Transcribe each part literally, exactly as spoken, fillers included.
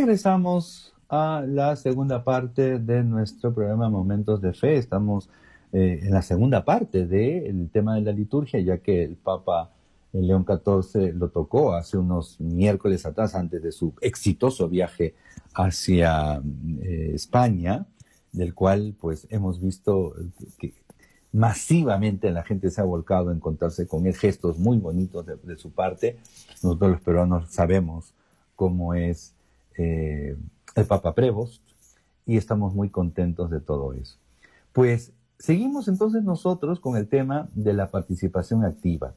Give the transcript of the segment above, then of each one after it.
Regresamos a la segunda parte de nuestro programa Momentos de Fe. Estamos eh, en la segunda parte del tema de la liturgia, ya que el Papa León catorce lo tocó hace unos miércoles atrás, antes de su exitoso viaje hacia eh, España, del cual pues hemos visto que masivamente la gente se ha volcado a encontrarse con él, gestos muy bonitos de, de su parte. Nosotros los peruanos sabemos cómo es eh, el Papa Prevost y estamos muy contentos de todo eso. Pues seguimos entonces nosotros con el tema de la participación activa,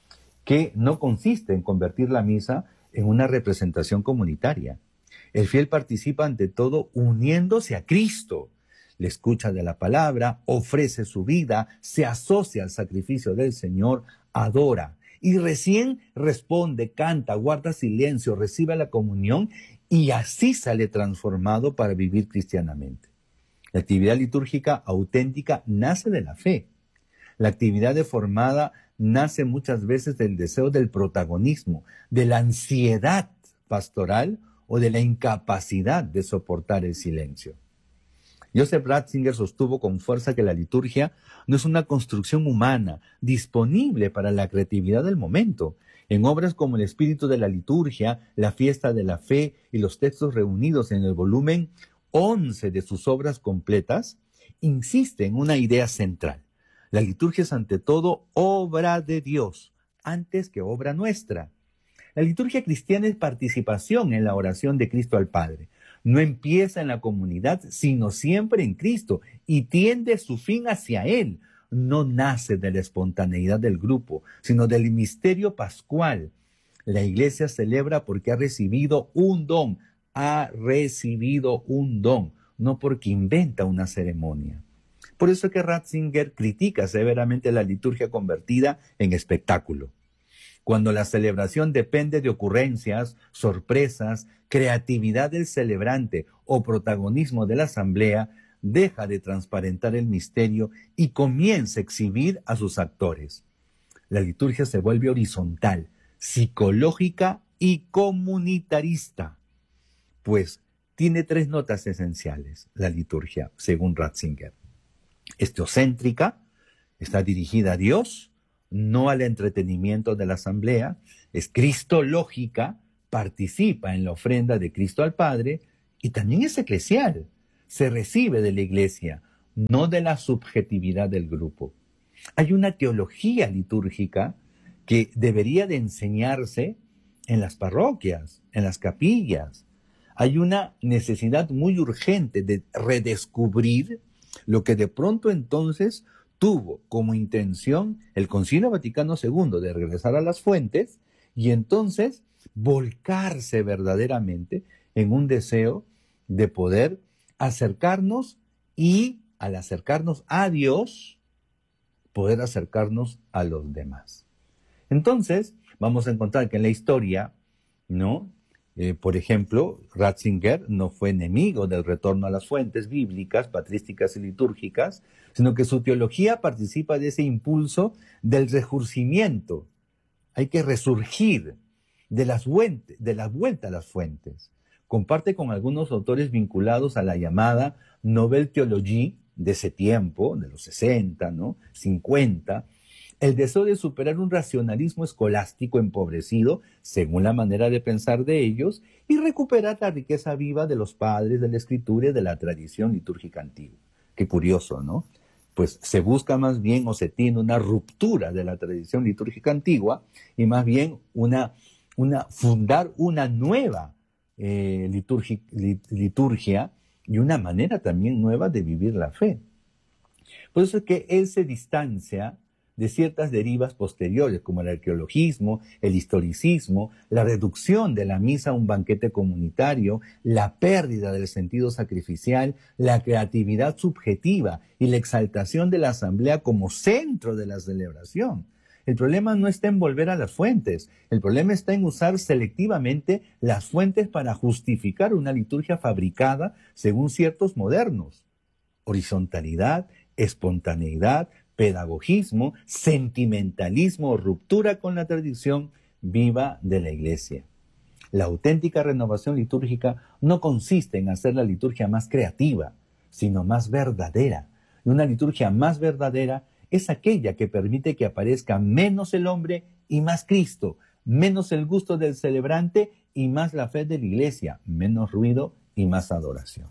que no consiste en convertir la misa en una representación comunitaria. El fiel participa ante todo uniéndose a Cristo, le escucha de la palabra, ofrece su vida, se asocia al sacrificio del Señor, adora y recién responde, canta, guarda silencio, recibe la comunión y así sale transformado para vivir cristianamente. La actividad litúrgica auténtica nace de la fe. La actividad deformada nace muchas veces del deseo del protagonismo, de la ansiedad pastoral o de la incapacidad de soportar el silencio. Joseph Ratzinger sostuvo con fuerza que la liturgia no es una construcción humana disponible para la creatividad del momento. En obras como El espíritu de la liturgia, La fiesta de la fe y los textos reunidos en el volumen once de sus obras completas, insiste en una idea central. La liturgia es ante todo obra de Dios, antes que obra nuestra. La liturgia cristiana es participación en la oración de Cristo al Padre. No empieza en la comunidad, sino siempre en Cristo y tiende su fin hacia Él. No nace de la espontaneidad del grupo, sino del misterio pascual. La Iglesia celebra porque ha recibido un don, ha recibido un don, no porque inventa una ceremonia. Por eso es que Ratzinger critica severamente la liturgia convertida en espectáculo. Cuando la celebración depende de ocurrencias, sorpresas, creatividad del celebrante o protagonismo de la asamblea, deja de transparentar el misterio y comienza a exhibir a sus actores. La liturgia se vuelve horizontal, psicológica y comunitarista, pues tiene tres notas esenciales, la liturgia, según Ratzinger. Es teocéntrica, está dirigida a Dios, no al entretenimiento de la asamblea, es cristológica, participa en la ofrenda de Cristo al Padre y también es eclesial, se recibe de la iglesia, no de la subjetividad del grupo. Hay una teología litúrgica que debería de enseñarse en las parroquias, en las capillas. Hay una necesidad muy urgente de redescubrir lo que de pronto entonces tuvo como intención el Concilio Vaticano segundo de regresar a las fuentes y entonces volcarse verdaderamente en un deseo de poder acercarnos y al acercarnos a Dios, poder acercarnos a los demás. Entonces, vamos a encontrar que en la historia, ¿no? Eh, por ejemplo, Ratzinger no fue enemigo del retorno a las fuentes bíblicas, patrísticas y litúrgicas, sino que su teología participa de ese impulso del resurgimiento. Hay que resurgir de las fuentes, de la vuelta a las fuentes. Comparte con algunos autores vinculados a la llamada Nouvelle Théologie de ese tiempo, de los sesenta, ¿no? cincuenta, el deseo de superar un racionalismo escolástico empobrecido, según la manera de pensar de ellos, y recuperar la riqueza viva de los padres de la escritura y de la tradición litúrgica antigua. Qué curioso, ¿no? Pues se busca más bien o se tiene una ruptura de la tradición litúrgica antigua y más bien una, una fundar una nueva eh, liturgia, liturgia y una manera también nueva de vivir la fe. Por eso es que él se distancia de ciertas derivas posteriores, como el arqueologismo, el historicismo, la reducción de la misa a un banquete comunitario, la pérdida del sentido sacrificial, la creatividad subjetiva y la exaltación de la asamblea como centro de la celebración. El problema no está en volver a las fuentes, el problema está en usar selectivamente las fuentes para justificar una liturgia fabricada según ciertos modernos. Horizontalidad, espontaneidad, pedagogismo, sentimentalismo o ruptura con la tradición viva de la Iglesia. La auténtica renovación litúrgica no consiste en hacer la liturgia más creativa, sino más verdadera. Y una liturgia más verdadera es aquella que permite que aparezca menos el hombre y más Cristo, menos el gusto del celebrante y más la fe de la iglesia, menos ruido y más adoración.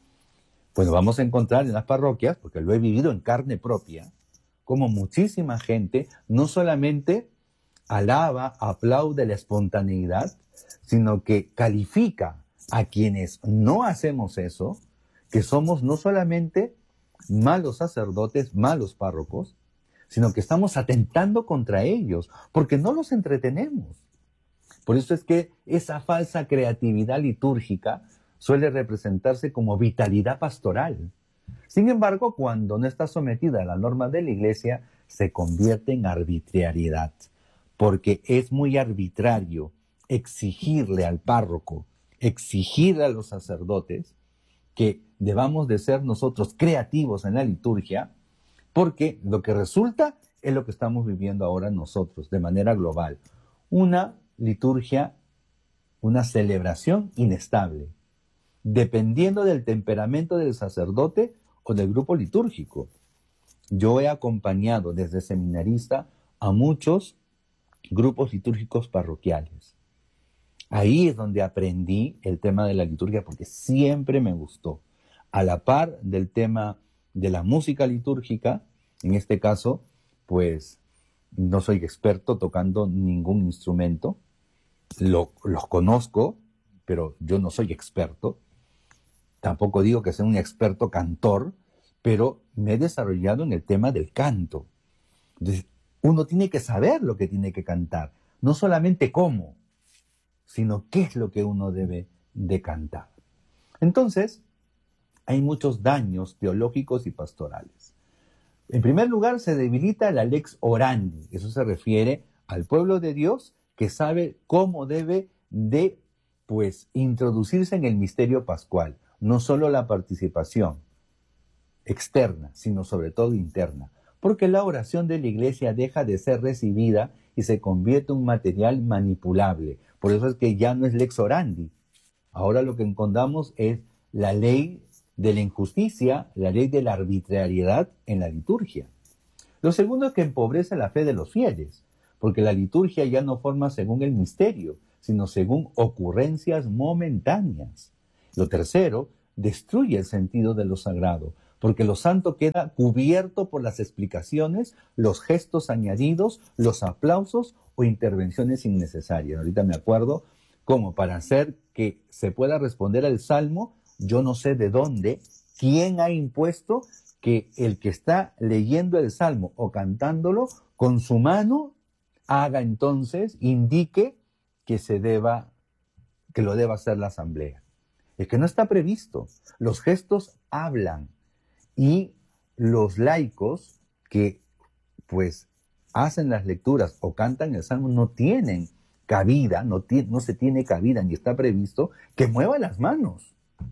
Pues vamos a encontrar en las parroquias, porque lo he vivido en carne propia, como muchísima gente no solamente alaba, aplaude la espontaneidad, sino que califica a quienes no hacemos eso, que somos no solamente malos sacerdotes, malos párrocos, sino que estamos atentando contra ellos, porque no los entretenemos. Por eso es que esa falsa creatividad litúrgica suele representarse como vitalidad pastoral. Sin embargo, cuando no está sometida a la norma de la Iglesia, se convierte en arbitrariedad, porque es muy arbitrario exigirle al párroco, exigirle a los sacerdotes que debamos de ser nosotros creativos en la liturgia, porque lo que resulta es lo que estamos viviendo ahora nosotros de manera global. Una liturgia, una celebración inestable, dependiendo del temperamento del sacerdote o del grupo litúrgico. Yo he acompañado desde seminarista a muchos grupos litúrgicos parroquiales. Ahí es donde aprendí el tema de la liturgia porque siempre me gustó. A la par del tema de la música litúrgica, en este caso, pues no soy experto tocando ningún instrumento, lo, los conozco, pero yo no soy experto. Tampoco digo que sea un experto cantor, pero me he desarrollado en el tema del canto. Entonces, uno tiene que saber lo que tiene que cantar, no solamente cómo, sino qué es lo que uno debe de cantar. Entonces, hay muchos daños teológicos y pastorales. En primer lugar, se debilita la lex orandi. Eso se refiere al pueblo de Dios que sabe cómo debe de, pues, introducirse en el misterio pascual. No solo la participación externa, sino sobre todo interna. Porque la oración de la iglesia deja de ser recibida y se convierte en un material manipulable. Por eso es que ya no es lex orandi. Ahora lo que encontramos es la ley de la injusticia, la ley de la arbitrariedad en la liturgia. Lo segundo es que empobrece la fe de los fieles, porque la liturgia ya no forma según el misterio, sino según ocurrencias momentáneas. Lo tercero, destruye el sentido de lo sagrado, porque lo santo queda cubierto por las explicaciones, los gestos añadidos, los aplausos o intervenciones innecesarias. Ahorita me acuerdo cómo para hacer que se pueda responder al salmo, yo no sé de dónde, quién ha impuesto que el que está leyendo el salmo o cantándolo con su mano haga entonces, indique que se deba, que lo deba hacer la asamblea. Es que no está previsto. Los gestos hablan y los laicos que pues hacen las lecturas o cantan el salmo no tienen cabida, no, no se tiene cabida ni está previsto que mueva las manos.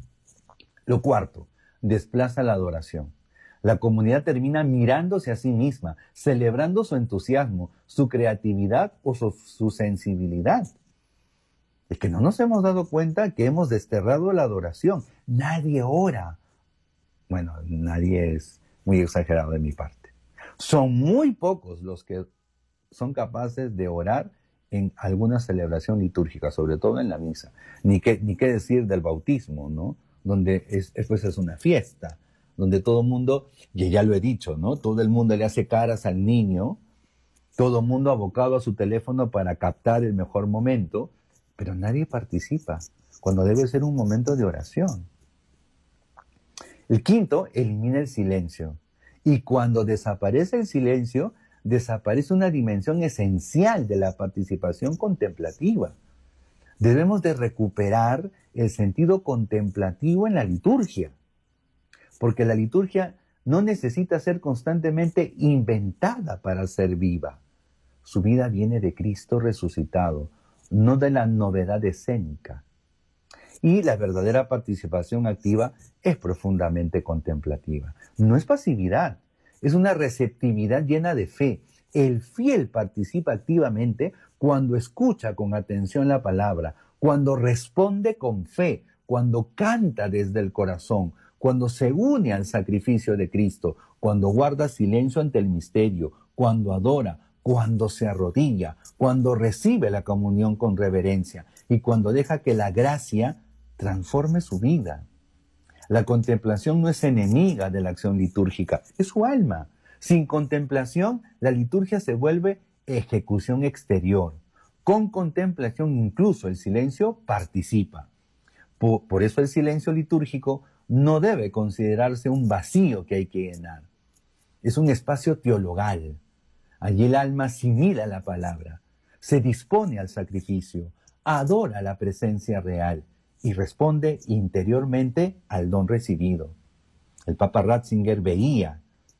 Lo cuarto, desplaza la adoración. La comunidad termina mirándose a sí misma, celebrando su entusiasmo, su creatividad o su, su sensibilidad. Es que no nos hemos dado cuenta que hemos desterrado la adoración. Nadie ora. Bueno, nadie es muy exagerado de mi parte. Son muy pocos los que son capaces de orar en alguna celebración litúrgica, sobre todo en la misa. Ni qué, ni qué decir del bautismo, ¿no? Donde es, pues es una fiesta, donde todo el mundo, y ya lo he dicho, ¿no? Todo el mundo le hace caras al niño, todo el mundo abocado a su teléfono para captar el mejor momento, pero nadie participa, cuando debe ser un momento de oración. El quinto, elimina el silencio. Y cuando desaparece el silencio, desaparece una dimensión esencial de la participación contemplativa. Debemos de recuperar el sentido contemplativo en la liturgia, porque la liturgia no necesita ser constantemente inventada para ser viva. Su vida viene de Cristo resucitado, no de la novedad escénica. Y la verdadera participación activa es profundamente contemplativa. No es pasividad, es una receptividad llena de fe. El fiel participa activamente cuando escucha con atención la palabra, cuando responde con fe, cuando canta desde el corazón, cuando se une al sacrificio de Cristo, cuando guarda silencio ante el misterio, cuando adora, cuando se arrodilla, cuando recibe la comunión con reverencia y cuando deja que la gracia transforme su vida. La contemplación no es enemiga de la acción litúrgica, es su alma. Sin contemplación, la liturgia se vuelve ejecución exterior. Con contemplación, incluso el silencio participa. Por, por eso el silencio litúrgico no debe considerarse un vacío que hay que llenar. Es un espacio teologal. Allí el alma asimila la palabra, se dispone al sacrificio, adora la presencia real y responde interiormente al don recibido. El Papa Ratzinger veía,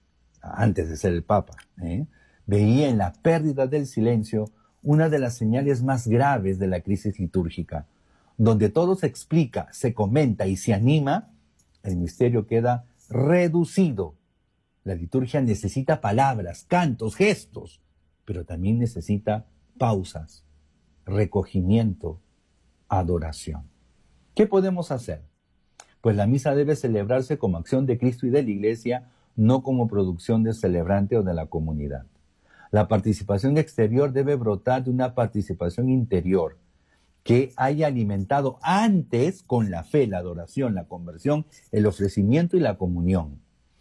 antes de ser el Papa, ¿eh? veía en la pérdida del silencio una de las señales más graves de la crisis litúrgica. Donde todo se explica, se comenta y se anima, el misterio queda reducido. La liturgia necesita palabras, cantos, gestos, pero también necesita pausas, recogimiento, adoración. ¿Qué podemos hacer? Pues la misa debe celebrarse como acción de Cristo y de la Iglesia, no como producción del celebrante o de la comunidad. La participación exterior debe brotar de una participación interior que haya alimentado antes con la fe, la adoración, la conversión, el ofrecimiento y la comunión.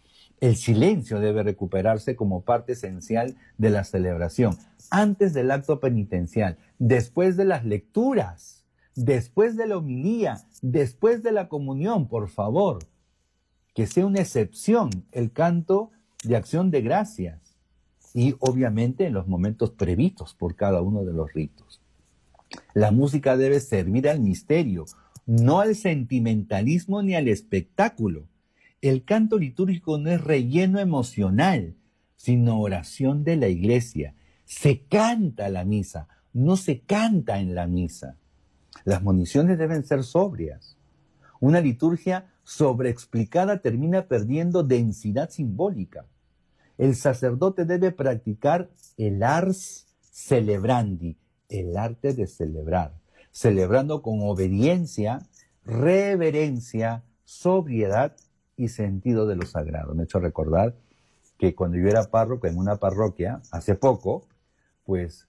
El silencio debe recuperarse como parte esencial de la celebración, antes del acto penitencial, después de las lecturas, después de la homilía, después de la comunión, por favor. Que sea una excepción el canto de acción de gracias y obviamente en los momentos previstos por cada uno de los ritos. La música debe servir al misterio, no al sentimentalismo ni al espectáculo. El canto litúrgico no es relleno emocional, sino oración de la Iglesia. Se canta la misa, no se canta en la misa. Las municiones deben ser sobrias. Una liturgia sobreexplicada termina perdiendo densidad simbólica. El sacerdote debe practicar el ars celebrandi, el arte de celebrar, celebrando con obediencia, reverencia, sobriedad y sentido de lo sagrado. Me he hecho recordar que cuando yo era párroco en una parroquia, hace poco, pues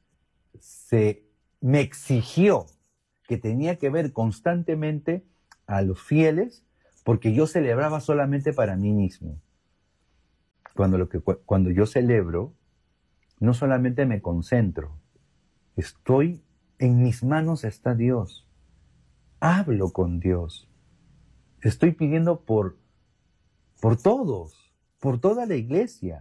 se me exigió que tenía que ver constantemente a los fieles porque yo celebraba solamente para mí mismo. Cuando, lo que, cuando yo celebro, no solamente me concentro, estoy, en mis manos está Dios. Hablo con Dios. Estoy pidiendo por, por todos, por toda la iglesia,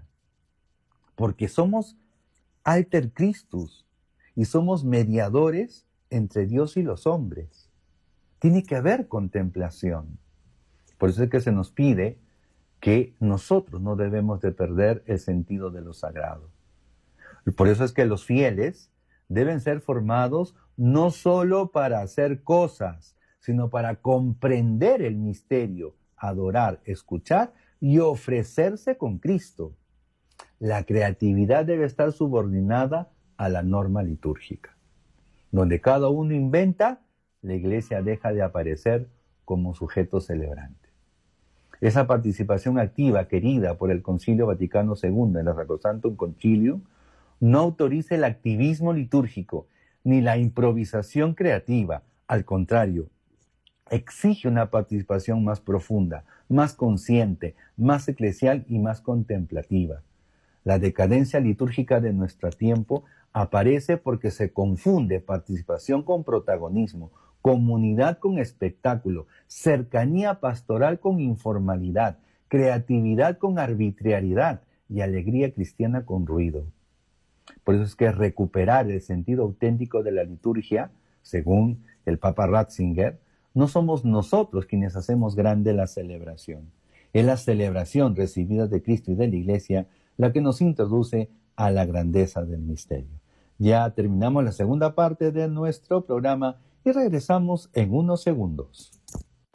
porque somos alter Christus y somos mediadores entre Dios y los hombres. Tiene que haber contemplación. Por eso es que se nos pide que nosotros no debemos de perder el sentido de lo sagrado. Y por eso es que los fieles deben ser formados no solo para hacer cosas, sino para comprender el misterio, adorar, escuchar y ofrecerse con Cristo. La creatividad debe estar subordinada a la norma litúrgica. Donde cada uno inventa, la Iglesia deja de aparecer como sujeto celebrante. Esa participación activa querida por el Concilio Vaticano segundo en la Sacrosanctum Concilium no autoriza el activismo litúrgico ni la improvisación creativa. Al contrario, exige una participación más profunda, más consciente, más eclesial y más contemplativa. La decadencia litúrgica de nuestro tiempo aparece porque se confunde participación con protagonismo, comunidad con espectáculo, cercanía pastoral con informalidad, creatividad con arbitrariedad y alegría cristiana con ruido. Por eso es que recuperar el sentido auténtico de la liturgia, según el Papa Ratzinger, no somos nosotros quienes hacemos grande la celebración. Es la celebración recibida de Cristo y de la Iglesia la que nos introduce a la grandeza del misterio. Ya terminamos la segunda parte de nuestro programa y regresamos en unos segundos.